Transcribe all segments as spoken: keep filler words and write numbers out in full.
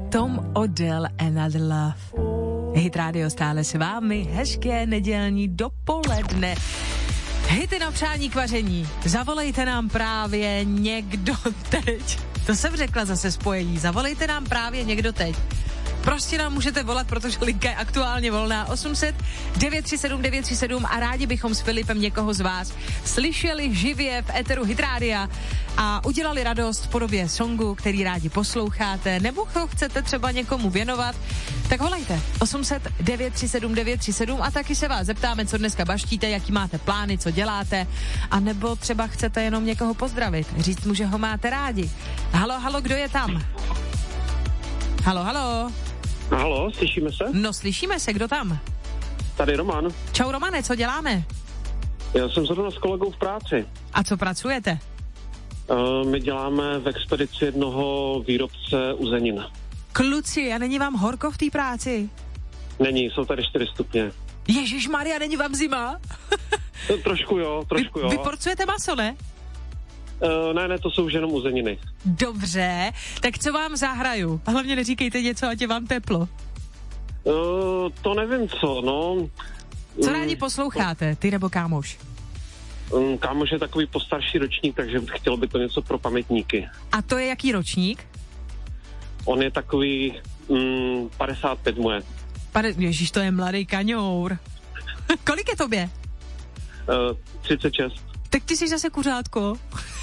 Tom Odell, Another Love. Hit Radio stále s vámi, hezké nedělní dopoledne. Hity na přání k vaření. Zavolejte nám právě někdo teď. To jsem řekla zase spojení. Zavolejte nám právě někdo teď. Prostě nám můžete volat, protože linka je aktuálně volná. osm set devět tři sedm devět tři sedm a rádi bychom s Filipem někoho z vás slyšeli živě v éteru Hit Rádia a udělali radost v podobě songu, který rádi posloucháte, nebo ho chcete třeba někomu věnovat, tak volejte osm set devět tři sedm devět tři sedm a taky se vás zeptáme, co dneska baštíte, jaký máte plány, co děláte, a nebo třeba chcete jenom někoho pozdravit, říct mu, že ho máte rádi. Halo, halo, kdo je tam? Halo, halo. Halo, slyšíme se? No, slyšíme se, kdo tam? Tady Roman. Čau Romane, co děláme? Já jsem zrovna s kolegou v práci. A co pracujete? Uh, my děláme v expedici jednoho výrobce uzenin. Kluci, a není vám horko v té práci? Není, jsou tady čtyři stupně. Ježišmarja, není vám zima? To, trošku jo, trošku vy, jo. Vy porcujete maso, ne? Uh, ne, ne, to jsou už jenom uzeniny. Dobře, tak co vám zahraju? Hlavně neříkejte něco, ať je vám teplo. Uh, to nevím co, no. Co rádi posloucháte, ty nebo kámoš? Um, kámoš je takový postarší ročník, takže chtěl by to něco pro pamětníky. A to je jaký ročník? On je takový um, padesát pět mu je. Pade... Ježíš, to je mladý kaňour. Kolik je tobě? Uh, třicet šest. Tak ty jsi zase kuřátko.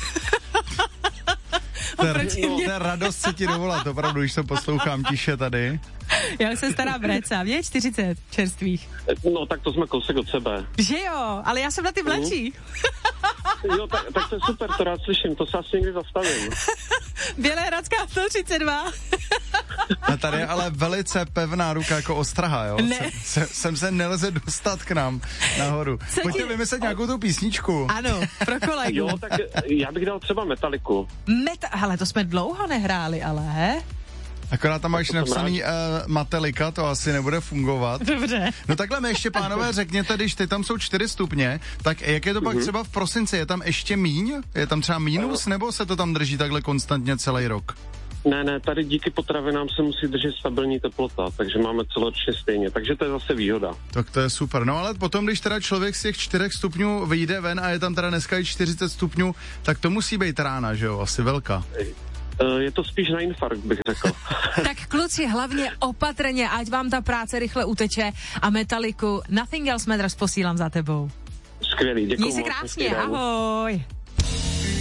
To je, no, to je radost se ti dovolat, opravdu, když to poslouchám tiše tady. Já jsem stará breca, mě je čtyřicet čerstvých. No, tak to jsme kousek od sebe. Že jo, ale já jsem na ty mladší. Mm. Jo, tak, tak to je super, to rád slyším, to se asi někdy zastavím. Bělehradská sto třicet dva. A tady je ale velice pevná ruka jako ostraha, jo? Ne. Sem, sem, sem se nelze dostat k nám nahoru. Co Pojďte ti... vymyslet nějakou tu písničku. Ano, pro kolegu. Jo, tak já bych dal třeba Metaliku. Meta... Hele, to jsme dlouho nehráli, ale he? Akorát tam máš napsaný uh, Metallica, to asi nebude fungovat. Dobře. No takhle mi ještě, pánové, řekněte, když ty tam jsou čtyři stupně, tak jak je to pak třeba v prosinci? Je tam ještě míň? Je tam třeba mínus, nebo se to tam drží takhle konstantně celý rok? Ne, ne, tady díky potravinám se musí držet stabilní teplota, takže máme celoročně stejně, takže to je zase výhoda. Tak to je super, no ale potom, když teda člověk z těch čtyřech stupňů vyjde ven a je tam teda dneska i čtyřicet stupňů, tak to musí být rána, že jo, asi velká. Je to spíš na infarkt, bych řekl. Tak kluci, hlavně opatrně, ať vám ta práce rychle uteče a Metaliku Nothing Else Matters posílám za tebou. Skvělý, děkuji. Měj se krásně, ahoj.